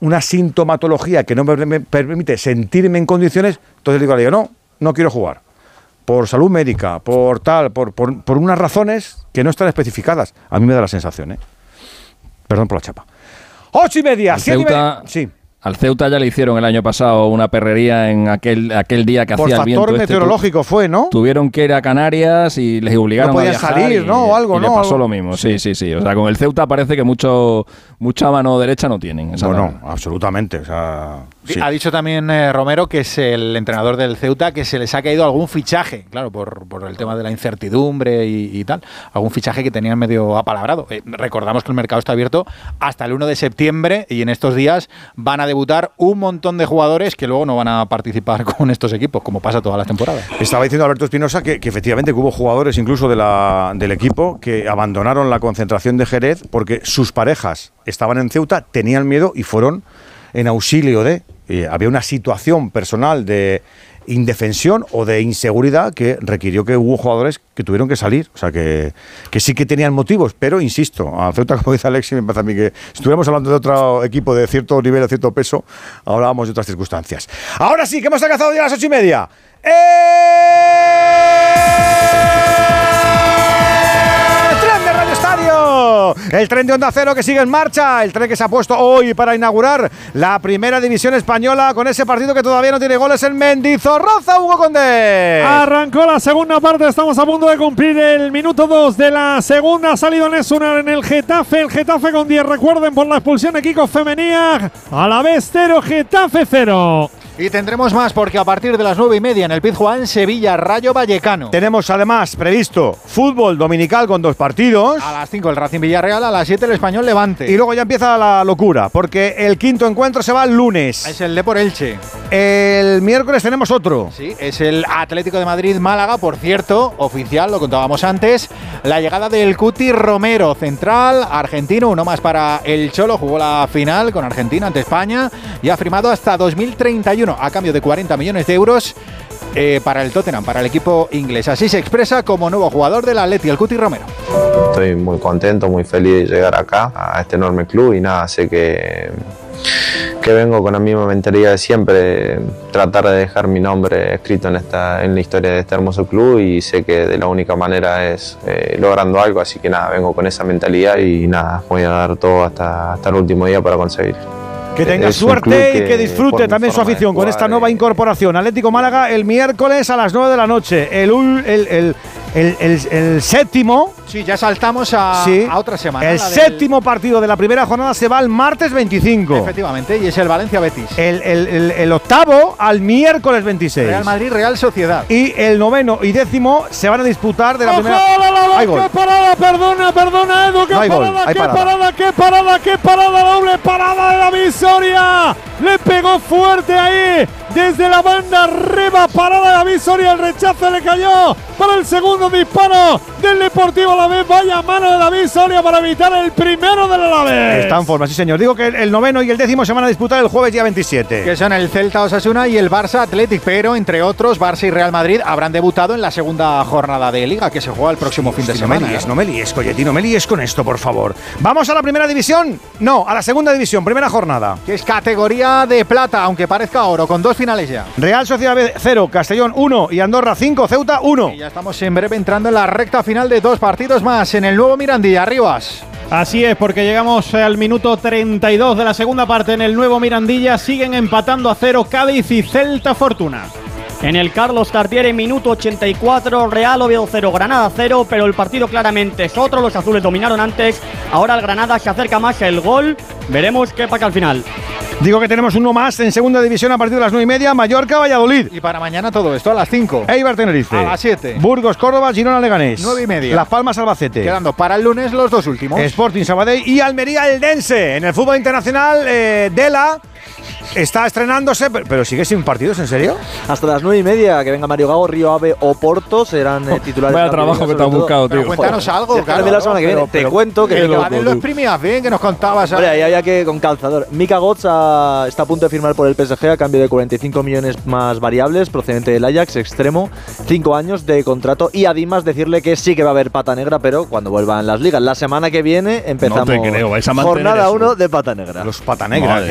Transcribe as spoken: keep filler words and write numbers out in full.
una sintomatología que no me permite sentirme en condiciones, entonces digo, digo no, no quiero jugar. Por salud médica, por tal, por, por, por unas razones que no están especificadas. A mí me da la sensación, ¿eh? Perdón por la chapa. Ocho y media, siete y media. Sí. Al Ceuta ya le hicieron el año pasado una perrería en aquel aquel día que Por hacía el viento. Por factor meteorológico este, fue, ¿no? Tuvieron que ir a Canarias y les obligaron no a viajar. salir, y, ¿no? O algo, y ¿no? le pasó algo. lo mismo, sí, sí, sí. O sea, con el Ceuta parece que mucho mucha mano derecha no tienen. No, no, absolutamente. O sea, sí. Ha dicho también eh, Romero, que es el entrenador del Ceuta, que se les ha caído algún fichaje, claro, por, por el tema de la incertidumbre y, y tal. Algún fichaje que tenían medio apalabrado. Eh, recordamos que el mercado está abierto hasta el uno de septiembre y en estos días van a debutar un montón montón de jugadores que luego no van a participar con estos equipos, como pasa todas las temporadas. Estaba diciendo Alberto Espinosa que, que efectivamente hubo jugadores incluso de la, del equipo que abandonaron la concentración de Jerez porque sus parejas estaban en Ceuta, tenían miedo y fueron en auxilio de... Eh, había una situación personal de indefensión o de inseguridad que requirió que hubo jugadores que tuvieron que salir, o sea que, que sí que tenían motivos, pero insisto, a Ceuta, como dice Alexis, me parece a mí que si estuviéramos hablando de otro equipo de cierto nivel, de cierto peso, hablábamos de otras circunstancias. Ahora sí, que hemos alcanzado ya a las ocho y media. ¡Eh! El tren de Onda Cero que sigue en marcha, el tren que se ha puesto hoy para inaugurar la primera división española con ese partido que todavía no tiene goles en Mendizorroza, Hugo Condés. Arrancó la segunda parte, estamos a punto de cumplir el minuto dos de la segunda, ha salido Nesuna en el Getafe, el Getafe con diez, recuerden por la expulsión de Kiko Femenía, a la vez cero, Getafe cero. Y tendremos más porque a partir de las nueve y media en el Pizjuán, Sevilla, Rayo Vallecano. Tenemos además previsto fútbol dominical con dos partidos. A las cinco el Racing Villarreal, a las siete el Español Levante. Y luego ya empieza la locura porque el quinto encuentro se va el lunes. Es el Depor Elche. El miércoles tenemos otro. Sí, es el Atlético de Madrid Málaga, por cierto, oficial, lo contábamos antes. La llegada del Cuti Romero, central, argentino, uno más para el Cholo, jugó la final con Argentina ante España y ha firmado hasta dos mil treinta y uno a cambio de cuarenta millones de euros eh, para el Tottenham, para el equipo inglés. Así se expresa como nuevo jugador del Atleti, el Cuti Romero. Estoy muy contento, muy feliz de llegar acá, a este enorme club y nada, sé que, que vengo con la misma mentalidad de siempre, tratar de dejar mi nombre escrito en, esta, en la historia de este hermoso club y sé que de la única manera es eh, logrando algo, así que nada, vengo con esa mentalidad y nada, voy a dar todo hasta, hasta el último día para conseguir. Que tenga es suerte que, y que disfrute también su afición con esta nueva incorporación. Atlético Málaga el miércoles a las nueve de la noche. El, el, el, el, el, el séptimo. Sí, ya saltamos a, sí, a otra semana. El séptimo del... partido de la primera jornada se va el martes veinticinco. Efectivamente, y es el Valencia-Betis. El, el, el, el octavo al miércoles veintiséis. Real Madrid-Real Sociedad. Y el noveno y décimo se van a disputar de la ¡Ojo, primera. La, la, la, ¡Hay ¡Qué gol! parada! Perdona, perdona, Edu. ¡Qué no parada, gol, qué parada. parada, qué parada, qué parada! Doble parada de David Soria. Le pegó fuerte ahí. Desde la banda arriba, parada de David Soria. El rechazo le cayó para el segundo disparo del Deportivo Alavés. Vaya mano de David Soria para evitar el primero del Alavés. Está en forma, sí señor. Digo que el noveno y el décimo se van a disputar el jueves día veintisiete. Que son el Celta Osasuna y el Barça Athletic, pero entre otros Barça y Real Madrid habrán debutado en la segunda jornada de Liga que se juega el próximo sí, fin de sí, semana. No me líes, no me líes, Coyetti, no me líes con esto, por favor. ¿Vamos a la primera división? No, a la segunda división, primera jornada. Que es categoría de plata, aunque parezca oro, con dos finales ya. Real Sociedad cero, Castellón uno y Andorra cinco, Ceuta uno. Y ya estamos en breve entrando en la recta final de dos partidos más en el nuevo Mirandilla. Arribas. Así es, porque llegamos al minuto treinta y dos de la segunda parte en el nuevo Mirandilla. Siguen empatando a cero Cádiz y Celta Fortuna. En el Carlos Tartiere, minuto ochenta y cuatro, Real Oviedo cero, Granada cero, pero el partido claramente es otro. Los azules dominaron antes, ahora el Granada se acerca más el gol. Veremos qué pasa al final. Digo que tenemos uno más en segunda división a partir de las nueve y media, Mallorca, Valladolid. Y para mañana todo esto a las cinco. Eibar, Tenerife. A las siete. Burgos, Córdoba, Girona, Leganés. nueve y media. Las Palmas, Albacete. Quedando para el lunes los dos últimos. Sporting, Sabadell y Almería, Eldense. En el fútbol internacional, eh, Dela está estrenándose, pero sigue sin partidos, ¿en serio? Hasta las nueve y media, que venga Mario Gago, Río Ave o Porto, serán eh, titulares. Vaya trabajo que te has buscado, tío. Pero cuéntanos algo, Joder, claro. de la semana que viene. Pero, pero, te cuento que... Que los premias, bien, que nos contabas. Hombre, ahí había que con calzador. Mika Götze a, está a punto de firmar por el P S G a cambio de cuarenta y cinco millones más variables, procedente del Ajax, extremo, cinco años de contrato. Y además decirle que sí que va a haber pata negra, pero cuando vuelvan las ligas. La semana que viene empezamos no te creo, vais a jornada uno de pata negra. Los pata negra.